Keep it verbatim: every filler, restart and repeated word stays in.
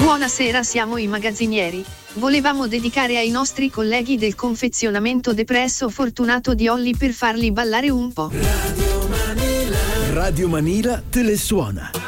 Buonasera, siamo i magazzinieri. Volevamo dedicare ai nostri colleghi del confezionamento Depresso Fortunato di Olli per farli ballare un po'. Radio Manila, Radio Manila te le suona.